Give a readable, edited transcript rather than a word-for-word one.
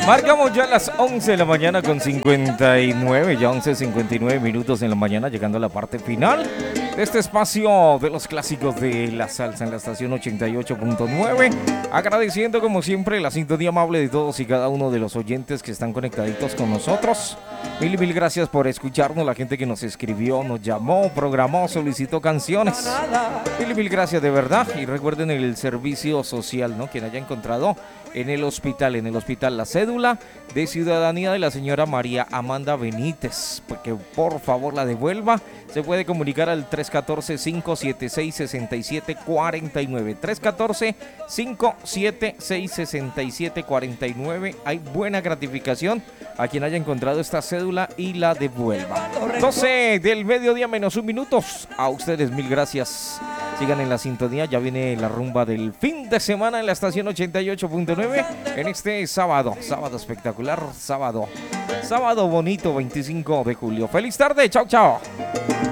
Marcamos ya las 11 de la mañana con 59, ya 11:59 minutos en la mañana, llegando a la parte final de este espacio de los clásicos de la salsa en la estación 88.9. Agradeciendo como siempre la sintonía amable de todos y cada uno de los oyentes que están conectaditos con nosotros. Mil gracias por escucharnos, la gente que nos escribió, nos llamó, programó, solicitó canciones. Mil gracias de verdad. Y recuerden el servicio social, ¿no? Quien haya encontrado en el hospital la cédula de ciudadanía de la señora María Amanda Benítez, porque por favor la devuelva. Se puede comunicar al 314-576-6749. 314-576-6749. Hay buena gratificación a quien haya encontrado esta cédula y la devuelva. 12 del mediodía menos un minuto. A ustedes mil gracias. Sigan en la sintonía, ya viene la rumba del fin de semana en la estación 88.9 en este sábado espectacular, sábado bonito 25 de julio. Feliz tarde, chao.